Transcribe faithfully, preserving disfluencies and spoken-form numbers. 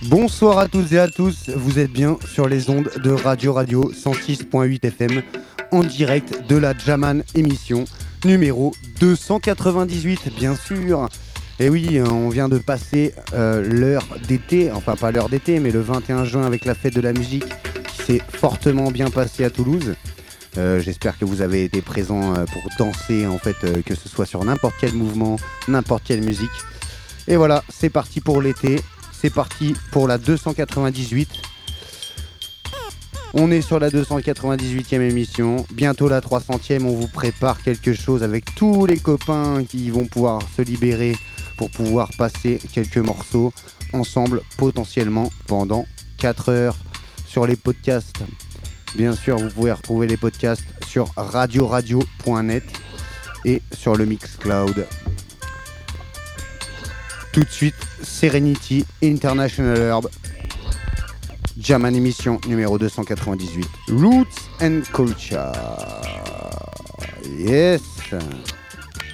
Bonsoir à toutes et à tous, vous êtes bien sur les ondes de Radio Radio cent six point huit F M en direct de la Jaman émission numéro deux cent quatre-vingt-dix-huit, bien sûr. Et oui, on vient de passer euh, l'heure d'été, enfin pas l'heure d'été, mais le vingt et un juin avec la fête de la musique qui s'est fortement bien passée à Toulouse. Euh, j'espère que vous avez été présents euh, pour danser, en fait, euh, que ce soit sur n'importe quel mouvement, n'importe quelle musique. Et voilà, c'est parti pour l'été. C'est parti pour la deux cent quatre-vingt-dix-huit. On est sur la deux cent quatre-vingt-dix-huitième émission. Bientôt la trois centième, on vous prépare quelque chose avec tous les copains qui vont pouvoir se libérer pour pouvoir passer quelques morceaux ensemble, potentiellement pendant quatre heures sur les podcasts. Bien sûr, vous pouvez retrouver les podcasts sur radio radio point net et sur le Mixcloud. Tout de suite, Serenity International Herb, Jaman émission numéro deux cent quatre-vingt-dix-huit, Roots and Culture. Yes.